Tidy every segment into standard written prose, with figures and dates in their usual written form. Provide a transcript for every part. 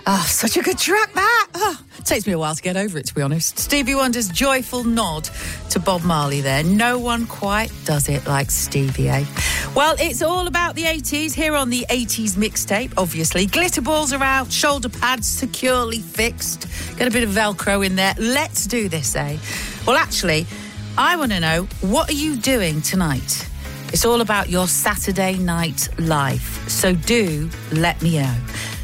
Oh, such a good track, that. Oh, takes me a while to get over it, to be honest. Stevie Wonder's joyful nod to Bob Marley there. No one quite does it like Stevie, eh? Well, it's all about the 80s here on the 80s mixtape, obviously. Glitter balls are out, shoulder pads securely fixed. Get a bit of Velcro in there. Let's do this, eh? Well, actually, I want to know, what are you doing tonight? It's all about your Saturday night life. So do let me know.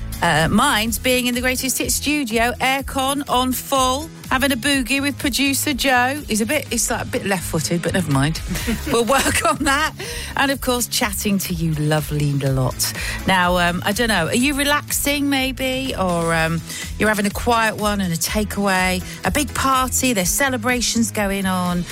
Mine's being in the Greatest Hits studio, aircon on full, having a boogie with producer Joe. He's a bit left-footed, but never mind. We'll work on that. And, of course, chatting to you lovely lot. Now, I don't know, are you relaxing maybe? Or you're having a quiet one and a takeaway? A big party, there's celebrations going on?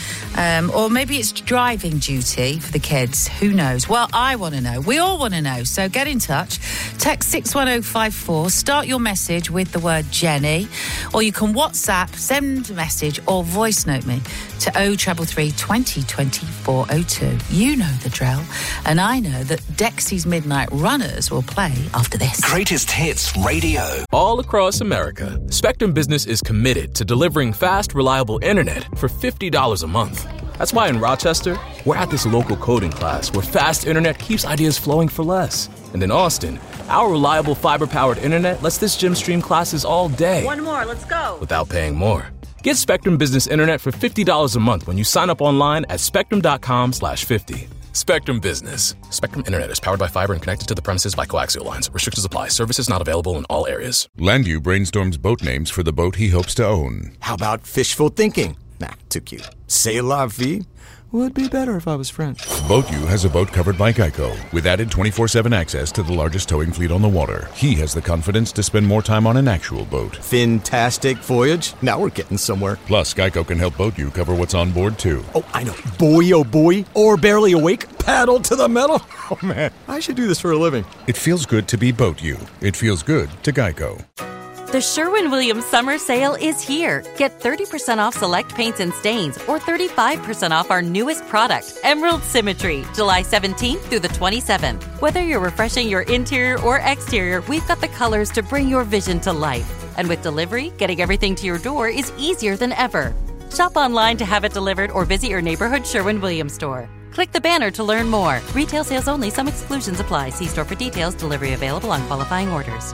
Or maybe it's driving duty for the kids. Who knows? Well, I want to know. We all want to know. So get in touch. Text 61054. Start your message with the word Jenny. Or you can WhatsApp, send a message or voice note me to 0333 20 20 402. You know the drill. And I know that Dexy's Midnight Runners will play after this. Greatest Hits Radio. All across America, Spectrum Business is committed to delivering fast, reliable internet for $50 a month. That's why in Rochester, we're at this local coding class where fast internet keeps ideas flowing for less. And in Austin, our reliable fiber-powered internet lets this gym stream classes all day. One more, let's go. Without paying more. Get Spectrum Business Internet for $50 a month when you sign up online at spectrum.com/50. Spectrum Business. Spectrum Internet is powered by fiber and connected to the premises by coaxial lines. Restrictions apply. Services not available in all areas. Landu brainstorms boat names for the boat he hopes to own. How about fishful thinking? Nah, too cute. C'est la vie? Would be better if I was French. BoatU has a boat covered by Geico, with added 24/7 access to the largest towing fleet on the water. He has the confidence to spend more time on an actual boat. Fantastic voyage. Now we're getting somewhere. Plus, Geico can help BoatU cover what's on board, too. Oh, I know. Boy, oh boy. Or barely awake. Paddle to the metal. Oh, man. I should do this for a living. It feels good to be BoatU. It feels good to Geico. The Sherwin-Williams Summer Sale is here. Get 30% off select paints and stains or 35% off our newest product, Emerald Symmetry, July 17th through the 27th. Whether you're refreshing your interior or exterior, we've got the colors to bring your vision to life. And with delivery, getting everything to your door is easier than ever. Shop online to have it delivered or visit your neighborhood Sherwin-Williams store. Click the banner to learn more. Retail sales only. Some exclusions apply. See store for details. Delivery available on qualifying orders.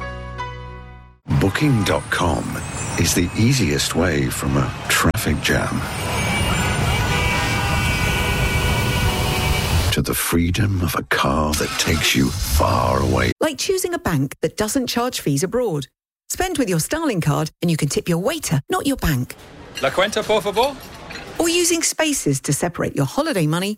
Booking.com is the easiest way from a traffic jam to the freedom of a car that takes you far away. Like choosing a bank that doesn't charge fees abroad. Spend with your Starling card and you can tip your waiter, not your bank. La cuenta, por favor? Or using Spaces to separate your holiday money